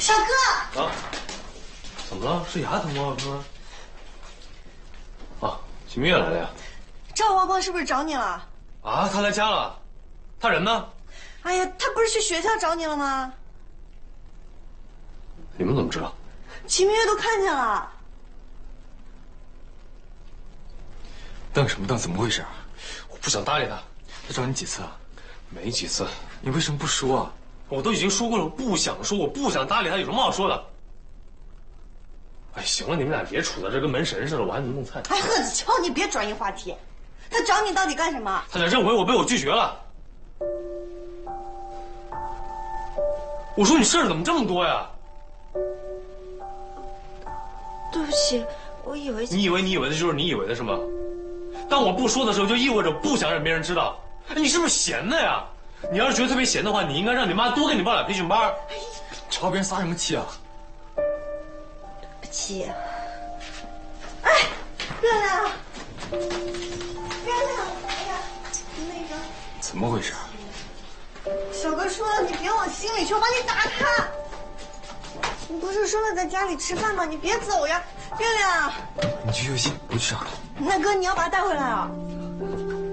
小哥啊，怎么了？是牙疼吗，哥？啊，秦明月来了呀。 赵华光是不是找你了？ 啊，他来家了。他人呢？ 哎呀，他不是去学校找你了吗？ 你们怎么知道？ 秦明月都看见了。 瞪什么瞪？怎么回事？ 我不想搭理他。 他找你几次啊？ 没几次。 你为什么不说啊？ 我都已经说过了，我不想说，我不想搭理他，有什么好说的？哎，行了，你们俩别杵在这跟门神似的，我还能弄菜。 哎，贺子乔，你别转移话题。他找你到底干什么？ 他想认回我，被我拒绝了。我说你事儿怎么这么多呀？ 对不起，我以为你以为的就是你以为的是吗？当我不说的时候，就意味着不想让别人知道。哎，你是不是闲的呀？你要是觉得特别闲的话，你应该让你妈多给你报俩培训班。 朝别人撒什么气啊？ 对不起。哎，月亮，月亮，哎呀，那个， 怎么回事？ 小哥说了，你别往心里去，我帮你打开。你不是说了在家里吃饭吗？你别走呀，月亮。 你去休息，我去上。 那哥，你要把他带回来啊。